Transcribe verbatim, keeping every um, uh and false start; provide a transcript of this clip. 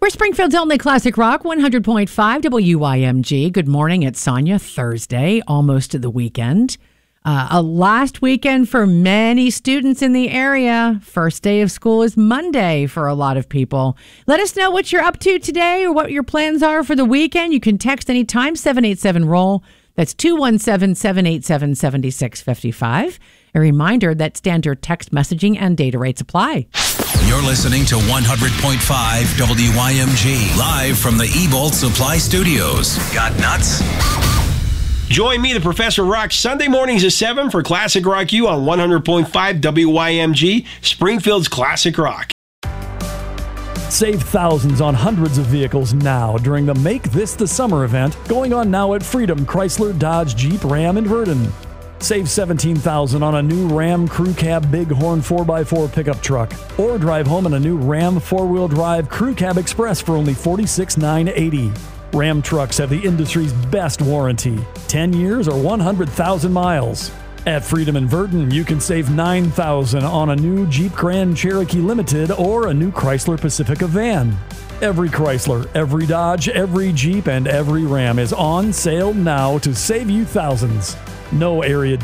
We're Springfield's only classic rock, one hundred point five W Y M G. Good morning, it's Sonia. Thursday, almost to the weekend. Uh, a last weekend for many students in the area. First day of school is Monday for a lot of people. Let us know what you're up to today or what your plans are for the weekend. You can text anytime, seven eight seven, roll. That's two one seven, seven eight seven, seven six five five. A reminder that standard text messaging and data rates apply. You're listening to one hundred point five W Y M G, live from the eBolt Supply Studios. Got nuts? Join me, the Professor Rock, Sunday mornings at seven for Classic Rock U on one hundred point five W Y M G, Springfield's Classic Rock. Save thousands on hundreds of vehicles now during the Make This the Summer event going on now at Freedom Chrysler Dodge Jeep Ram in Verdon. Save seventeen thousand dollars on a new Ram Crew Cab Bighorn four by four pickup truck. Or drive home in a new Ram four-wheel drive Crew Cab Express for only forty-six thousand nine hundred eighty dollars. Ram trucks have the industry's best warranty, ten years or one hundred thousand miles. At Freedom in Verdon, you can save nine thousand dollars on a new Jeep Grand Cherokee Limited or a new Chrysler Pacifica van. Every Chrysler, every Dodge, every Jeep, and every Ram is on sale now to save you thousands. No area